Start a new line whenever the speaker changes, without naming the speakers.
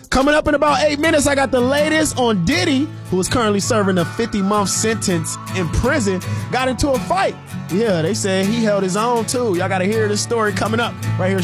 Coming up in about 8 minutes, I got the latest on Diddy, who is currently serving a 50-month sentence in prison, got into a fight. Yeah, they said he held his own too. Y'all got to hear this story coming up right here.